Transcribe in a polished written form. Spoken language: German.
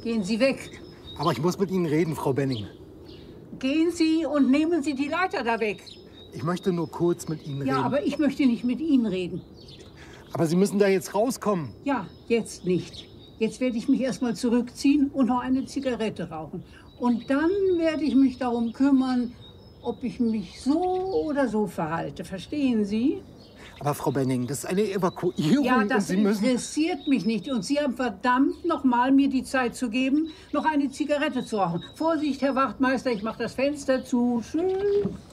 Gehen Sie weg. Aber ich muss mit Ihnen reden, Frau Benning. Gehen Sie und nehmen Sie die Leiter da weg. Ich möchte nur kurz mit Ihnen reden. Ja, aber ich möchte nicht mit Ihnen reden. Aber Sie müssen da jetzt rauskommen. Ja, jetzt nicht. Jetzt werde ich mich erstmal zurückziehen und noch eine Zigarette rauchen. Und dann werde ich mich darum kümmern, ob ich mich so oder so verhalte. Verstehen Sie? Aber Frau Benning, das ist eine Evakuierung. Ja, das und Sie müssen... interessiert mich nicht. Und Sie haben verdammt noch mal mir die Zeit zu geben, noch eine Zigarette zu rauchen. Vorsicht, Herr Wachtmeister, ich mache das Fenster zu. Tschüss.